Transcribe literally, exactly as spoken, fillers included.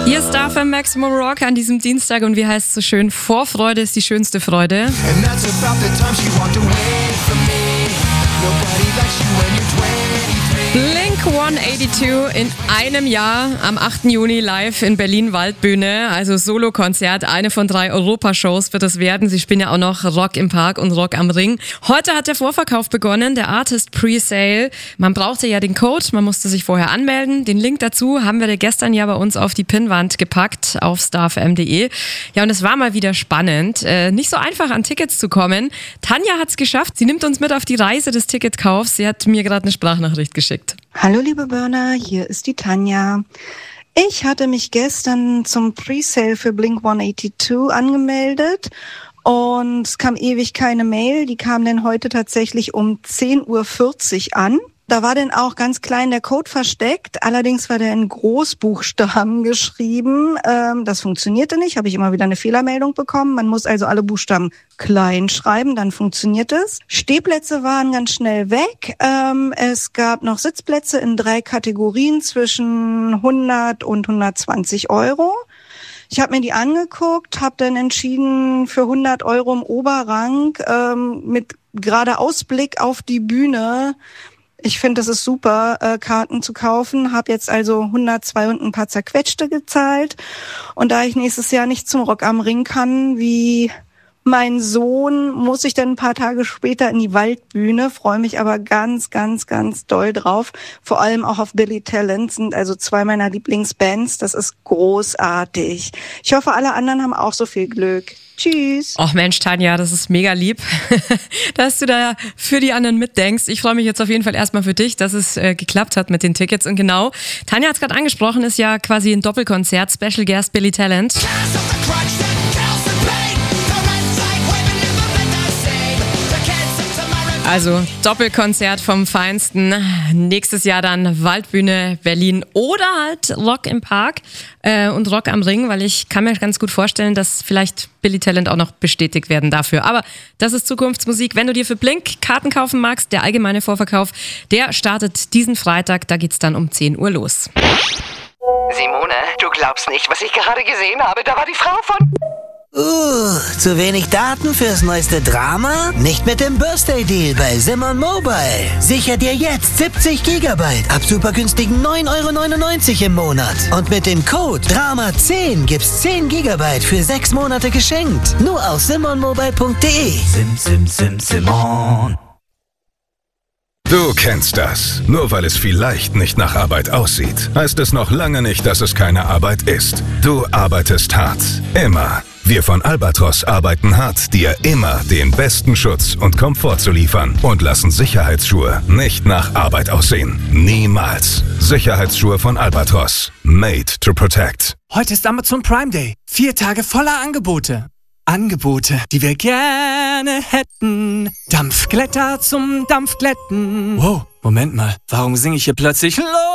Hier ist Star F M Maximum Rock an diesem Dienstag und wie heißt es so schön, Vorfreude ist die schönste Freude. Blink hundertzweiundachtzig in einem Jahr am achten Juni live in Berlin Waldbühne, also Solokonzert, eine von drei Europashows wird es werden. Sie spielen ja auch noch Rock im Park und Rock am Ring. Heute hat der Vorverkauf begonnen, der Artist Presale. Man brauchte ja den Code, man musste sich vorher anmelden. Den Link dazu haben wir dir gestern ja bei uns auf die Pinnwand gepackt auf starfm punkt de. Ja, und es war mal wieder spannend. Äh, nicht so einfach an Tickets zu kommen. Tanja hat es geschafft. Sie nimmt uns mit auf die Reise des Ticketkaufs. Sie hat mir gerade eine Sprachnachricht geschickt. Hallo liebe Burner, hier ist die Tanja. Ich hatte mich gestern zum Presale für Blink hundertzweiundachtzig angemeldet und es kam ewig keine Mail. Die kam dann heute tatsächlich um zehn Uhr vierzig an. Da war dann auch ganz klein der Code versteckt, allerdings war der in Großbuchstaben geschrieben. Ähm, das funktionierte nicht, habe ich immer wieder eine Fehlermeldung bekommen. Man muss also alle Buchstaben klein schreiben, dann funktioniert es. Stehplätze waren ganz schnell weg. Ähm, es gab noch Sitzplätze in drei Kategorien zwischen hundert und hundertzwanzig Euro. Ich habe mir die angeguckt, habe dann entschieden für hundert Euro im Oberrang ähm, mit gerade Ausblick auf die Bühne. Ich finde, das ist super, äh, Karten zu kaufen. Habe jetzt also hundertzwei und ein paar zerquetschte gezahlt. Und da ich nächstes Jahr nicht zum Rock am Ring kann, wie mein Sohn, muss ich dann ein paar Tage später in die Waldbühne. Freue mich aber ganz, ganz, ganz doll drauf. Vor allem auch auf Billy Talent, sind also zwei meiner Lieblingsbands. Das ist großartig. Ich hoffe, alle anderen haben auch so viel Glück. Tschüss. Ach Mensch, Tanja, das ist mega lieb, dass du da für die anderen mitdenkst. Ich freue mich jetzt auf jeden Fall erstmal für dich, dass es äh, geklappt hat mit den Tickets. Und genau, Tanja hat es gerade angesprochen, ist ja quasi ein Doppelkonzert, Special Guest Billy Talent. Also Doppelkonzert vom Feinsten. Nächstes Jahr dann Waldbühne Berlin oder halt Rock im Park äh, und Rock am Ring, weil ich kann mir ganz gut vorstellen, dass vielleicht Billy Talent auch noch bestätigt werden dafür. Aber das ist Zukunftsmusik. Wenn du dir für Blink Karten kaufen magst, der allgemeine Vorverkauf, der startet diesen Freitag. Da geht's dann um zehn Uhr los. Simone, du glaubst nicht, was ich gerade gesehen habe. Da war die Frau von... Uh, zu wenig Daten fürs neueste Drama? Nicht mit dem Birthday Deal bei Simon Mobile. Sicher dir jetzt siebzig Gigabyte ab super günstigen neun Euro neunundneunzig im Monat. Und mit dem Code Drama zehn gibt's zehn Gigabyte für sechs Monate geschenkt. Nur auf simon mobile punkt de. Sim, sim, sim, Simon. Du kennst das. Nur weil es vielleicht nicht nach Arbeit aussieht, heißt es noch lange nicht, dass es keine Arbeit ist. Du arbeitest hart. Immer. Wir von Albatros arbeiten hart, dir immer den besten Schutz und Komfort zu liefern und lassen Sicherheitsschuhe nicht nach Arbeit aussehen. Niemals. Sicherheitsschuhe von Albatros. Made to protect. Heute ist Amazon Prime Day. Vier Tage voller Angebote. Angebote, die wir gerne hätten. Dampfglätter zum Dampfglätten. Wow, Moment mal. Warum singe ich hier plötzlich los?